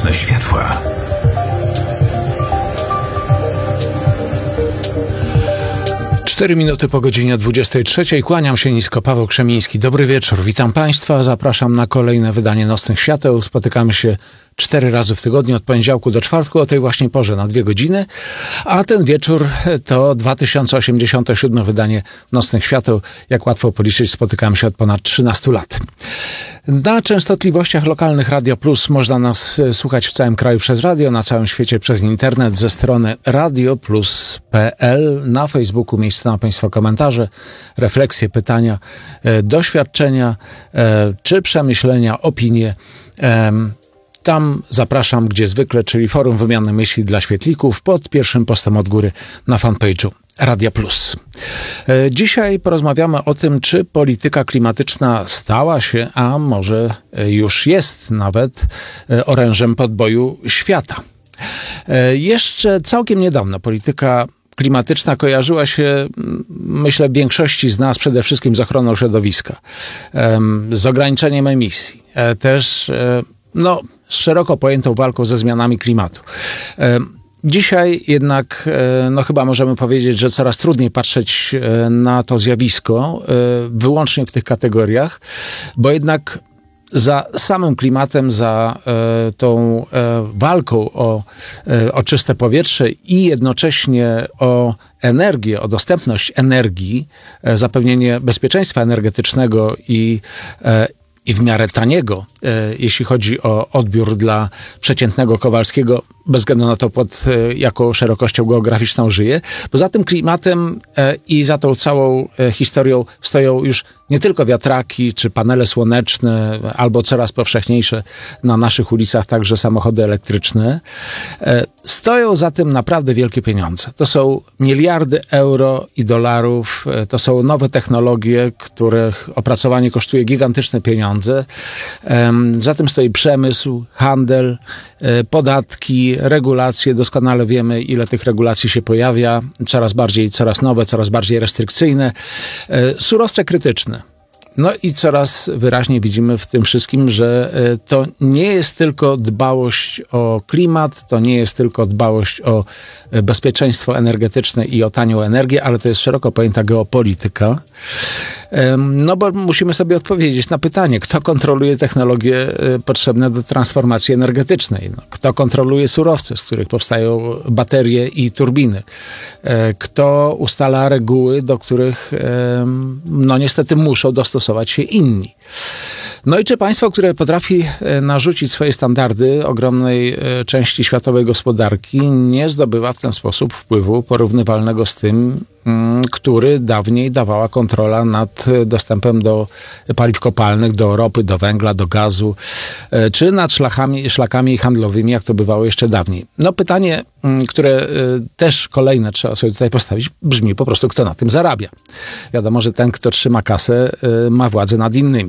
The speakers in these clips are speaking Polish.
Nocne światła. Cztery minuty po godzinie 23. Kłaniam się nisko, Paweł Krzemiński. Dobry wieczór, witam Państwa. Zapraszam na kolejne wydanie Nocnych Świateł. Spotykamy się 4 razy w tygodniu, od poniedziałku do czwartku, o tej właśnie porze, na 2 godziny. A ten wieczór to 2087 wydanie Nocnych Świateł. Jak łatwo policzyć, spotykamy się od ponad 13 lat. Na częstotliwościach lokalnych Radio Plus można nas słuchać w całym kraju przez radio, na całym świecie przez internet ze strony radioplus.pl. Na Facebooku miejsce na Państwa komentarze, refleksje, pytania, doświadczenia czy przemyślenia, opinie. Tam zapraszam, gdzie zwykle, czyli forum wymiany myśli dla świetlików pod pierwszym postem od góry na fanpage'u Radia Plus. Dzisiaj porozmawiamy o tym, czy polityka klimatyczna stała się, a może już jest nawet orężem podboju świata. Jeszcze całkiem niedawno polityka klimatyczna kojarzyła się, myślę, większości z nas przede wszystkim z ochroną środowiska, z ograniczeniem emisji, też z szeroko pojętą walką ze zmianami klimatu. Dzisiaj jednak chyba możemy powiedzieć, że coraz trudniej patrzeć na to zjawisko wyłącznie w tych kategoriach, bo jednak za samym klimatem, za tą walką o czyste powietrze i jednocześnie o energię, o dostępność energii, zapewnienie bezpieczeństwa energetycznego i w miarę taniego, jeśli chodzi o odbiór dla przeciętnego Kowalskiego, bez względu na to, pod jaką szerokością geograficzną żyje. Poza tym klimatem i za tą całą historią stoją już nie tylko wiatraki czy panele słoneczne, albo coraz powszechniejsze na naszych ulicach także samochody elektryczne. Stoją za tym naprawdę wielkie pieniądze. To są miliardy euro i dolarów. To są nowe technologie, których opracowanie kosztuje gigantyczne pieniądze. Za tym stoi przemysł, handel, podatki, regulacje. Doskonale wiemy, ile tych regulacji się pojawia. Coraz nowe, coraz bardziej restrykcyjne. Surowce krytyczne. No i coraz wyraźniej widzimy w tym wszystkim, że to nie jest tylko dbałość o klimat, to nie jest tylko dbałość o bezpieczeństwo energetyczne i o tanią energię, ale to jest szeroko pojęta geopolityka. Bo musimy sobie odpowiedzieć na pytanie, kto kontroluje technologie potrzebne do transformacji energetycznej? Kto kontroluje surowce, z których powstają baterie i turbiny? Kto ustala reguły, do których niestety muszą dostosować się inni? No i czy państwo, które potrafi narzucić swoje standardy ogromnej części światowej gospodarki, nie zdobywa w ten sposób wpływu porównywalnego z tym, który dawniej dawała kontrola nad dostępem do paliw kopalnych, do ropy, do węgla, do gazu, czy nad szlakami handlowymi, jak to bywało jeszcze dawniej? Pytanie, które też kolejne trzeba sobie tutaj postawić, brzmi po prostu, kto na tym zarabia. Wiadomo, że ten, kto trzyma kasę, ma władzę nad innymi.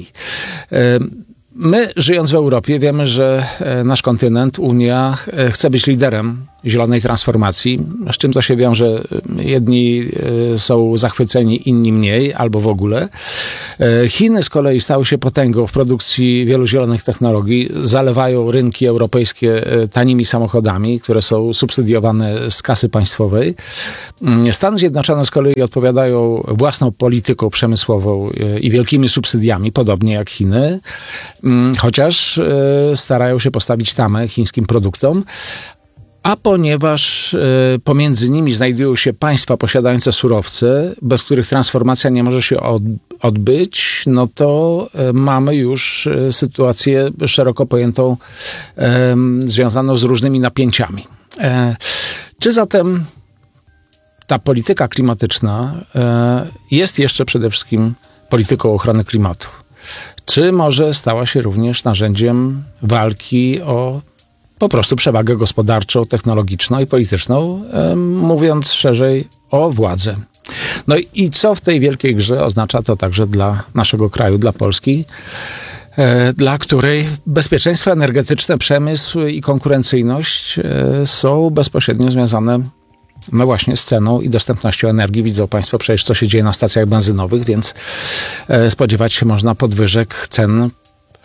My, żyjąc w Europie, wiemy, że nasz kontynent, Unia, chce być liderem zielonej transformacji, z czym to się wiąże. Jedni są zachwyceni, inni mniej, albo w ogóle. Chiny z kolei stały się potęgą w produkcji wielu zielonych technologii, zalewają rynki europejskie tanimi samochodami, które są subsydiowane z kasy państwowej. Stany Zjednoczone z kolei odpowiadają własną polityką przemysłową i wielkimi subsydiami, podobnie jak Chiny, chociaż starają się postawić tamę chińskim produktom. A ponieważ pomiędzy nimi znajdują się państwa posiadające surowce, bez których transformacja nie może się odbyć, to mamy już sytuację szeroko pojętą, związaną z różnymi napięciami. Czy zatem ta polityka klimatyczna jest jeszcze przede wszystkim polityką ochrony klimatu? Czy może stała się również narzędziem walki o po prostu przewagę gospodarczą, technologiczną i polityczną, mówiąc szerzej, o władzę? I co w tej wielkiej grze oznacza to także dla naszego kraju, dla Polski, dla której bezpieczeństwo energetyczne, przemysł i konkurencyjność są bezpośrednio związane właśnie z ceną i dostępnością energii. Widzą państwo przecież, co się dzieje na stacjach benzynowych, więc spodziewać się można podwyżek cen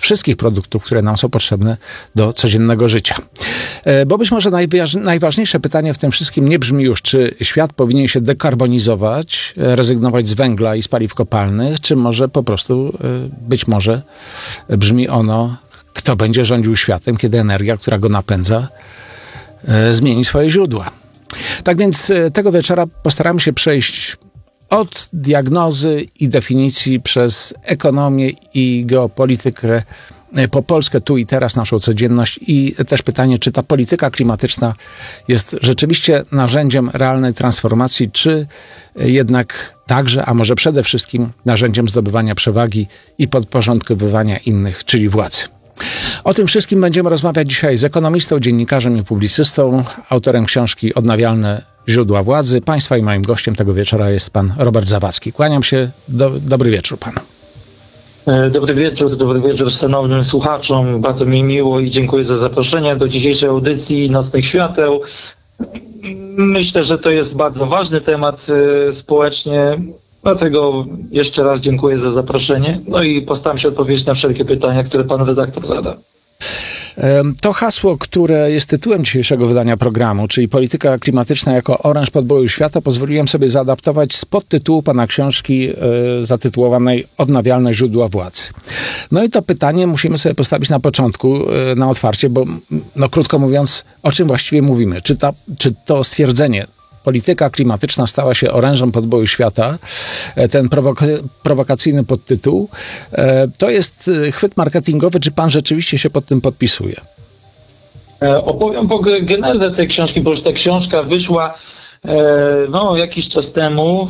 wszystkich produktów, które nam są potrzebne do codziennego życia. Bo być może najważniejsze pytanie w tym wszystkim nie brzmi już, czy świat powinien się dekarbonizować, rezygnować z węgla i z paliw kopalnych, czy może po prostu, być może brzmi ono, kto będzie rządził światem, kiedy energia, która go napędza, zmieni swoje źródła. Tak więc tego wieczora postaramy się przejść od diagnozy i definicji przez ekonomię i geopolitykę po Polskę, tu i teraz, naszą codzienność i też pytanie, czy ta polityka klimatyczna jest rzeczywiście narzędziem realnej transformacji, czy jednak także, a może przede wszystkim narzędziem zdobywania przewagi i podporządkowywania innych, czyli władzy. O tym wszystkim będziemy rozmawiać dzisiaj z ekonomistą, dziennikarzem i publicystą, autorem książki Odnawialne źródła władzy. Państwa i moim gościem tego wieczora jest pan Robert Zawadzki. Kłaniam się. Dobry wieczór panu. Dobry wieczór szanownym słuchaczom. Bardzo mi miło i dziękuję za zaproszenie do dzisiejszej audycji Nocnych Świateł. Myślę, że to jest bardzo ważny temat społecznie, dlatego jeszcze raz dziękuję za zaproszenie. No i postaram się odpowiedzieć na wszelkie pytania, które pan redaktor zada. To hasło, które jest tytułem dzisiejszego wydania programu, czyli polityka klimatyczna jako oręż podboju świata, pozwoliłem sobie zaadaptować z podtytułu pana książki zatytułowanej Odnawialne źródła władzy. No i to pytanie musimy sobie postawić na początku, na otwarcie, bo krótko mówiąc, o czym właściwie mówimy? Czy to stwierdzenie polityka klimatyczna stała się orężem podboju świata, ten prowokacyjny podtytuł, to jest chwyt marketingowy, czy pan rzeczywiście się pod tym podpisuje? Opowiem po genezę tej książki, bo już ta książka wyszła jakiś czas temu.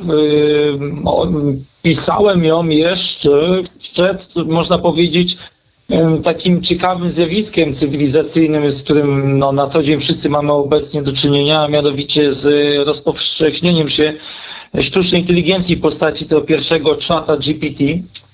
Pisałem ją jeszcze przed, można powiedzieć, takim ciekawym zjawiskiem cywilizacyjnym, z którym na co dzień wszyscy mamy obecnie do czynienia, a mianowicie z rozpowszechnieniem się sztucznej inteligencji w postaci tego pierwszego czata GPT.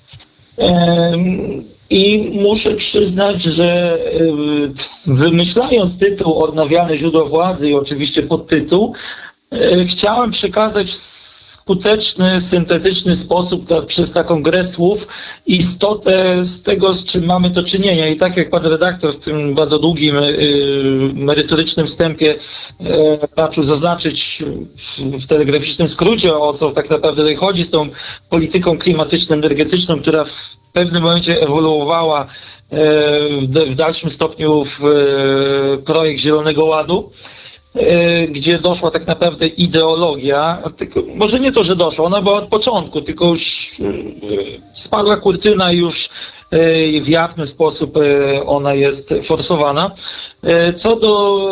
I muszę przyznać, że wymyślając tytuł Odnawialne źródła władzy i oczywiście podtytuł, chciałem przekazać skuteczny, syntetyczny sposób przez taką grę słów istotę z tego, z czym mamy do czynienia. I tak jak pan redaktor w tym bardzo długim, merytorycznym wstępie raczył zaznaczyć w telegraficznym skrócie, o co tak naprawdę tutaj chodzi z tą polityką klimatyczno-energetyczną, która w pewnym momencie ewoluowała w dalszym stopniu w projekt Zielonego Ładu, gdzie doszła tak naprawdę ideologia, tylko, może nie to, że doszła, ona była od początku, tylko już spadła kurtyna i już w jawny sposób ona jest forsowana. Co do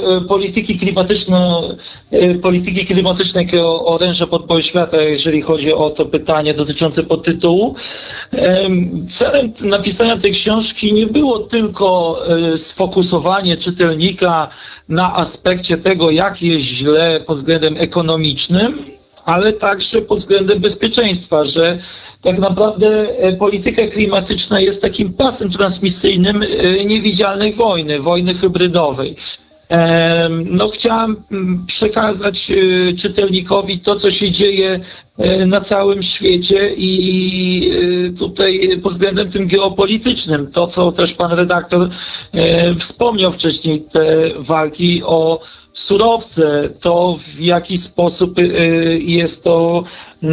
polityki klimatycznej jako oręża podboju świata, jeżeli chodzi o to pytanie dotyczące podtytułu, celem napisania tej książki nie było tylko sfokusowanie czytelnika na aspekcie tego, jak jest źle pod względem ekonomicznym, ale także pod względem bezpieczeństwa, że tak naprawdę polityka klimatyczna jest takim pasem transmisyjnym niewidzialnej wojny hybrydowej. Chciałem przekazać czytelnikowi to, co się dzieje na całym świecie i tutaj pod względem tym geopolitycznym, to co też pan redaktor wspomniał wcześniej, te walki o surowce, to w jaki sposób jest to